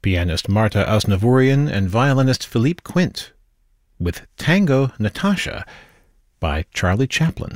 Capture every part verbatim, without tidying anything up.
pianist Marta Asnavourian and violinist Philippe Quint, with Tango Natasha by Charlie Chaplin.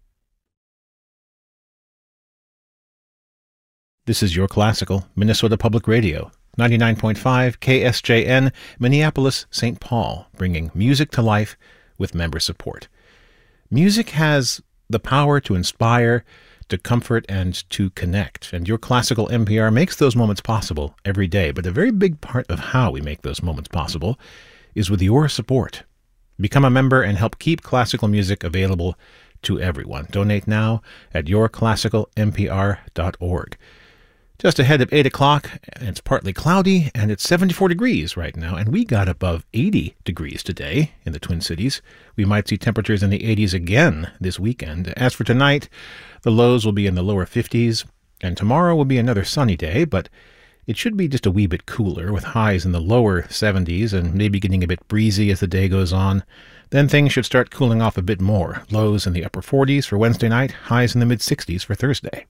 This is Your Classical, Minnesota Public Radio, ninety-nine point five K S J N, Minneapolis, Saint Paul, bringing music to life with member support. Music has the power to inspire, to comfort, and to connect, and Your Classical N P R makes those moments possible every day, but a very big part of how we make those moments possible is with your support. Become a member and help keep classical music available to everyone. Donate now at your classical n p r dot org. Just ahead of eight o'clock, it's partly cloudy, and it's seventy-four degrees right now, and we got above eighty degrees today in the Twin Cities. We might see temperatures in the eighties again this weekend. As for tonight, the lows will be in the lower fifties, and tomorrow will be another sunny day, but it should be just a wee bit cooler, with highs in the lower seventies and maybe getting a bit breezy as the day goes on. Then things should start cooling off a bit more. Lows in the upper forties for Wednesday night, highs in the mid-sixties for Thursday.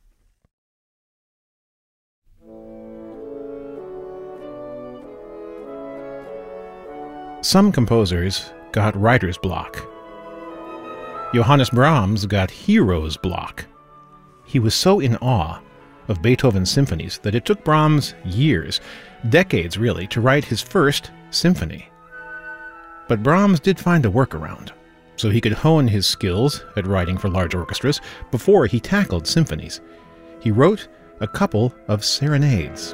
Some composers got writer's block. Johannes Brahms got hero's block. He was so in awe of Beethoven's symphonies that it took Brahms years, decades really, to write his first symphony. But Brahms did find a workaround, so he could hone his skills at writing for large orchestras before he tackled symphonies. He wrote a couple of serenades.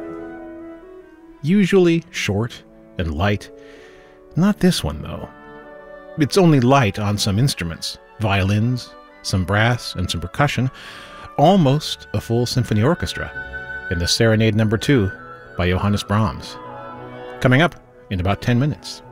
Usually short and light. Not this one, though. It's only light on some instruments, violins, some brass, and some percussion, almost a full symphony orchestra, in the Serenade Number Two by Johannes Brahms. Coming up in about ten minutes.